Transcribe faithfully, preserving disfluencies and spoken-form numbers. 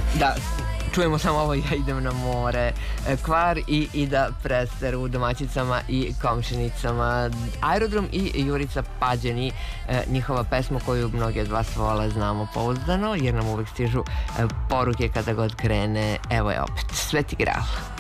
Da, čujemo samo ovo, ja idem na more, Kvar i Ida Prester u domaćicama i komšinicama. Aerodrom i Jurica Pađeni, njihova pesma koju mnogi od vas vole, Znamo pouzdano, jer nam uvek stižu poruke kada god krene. Evo je opet Sveti Gral.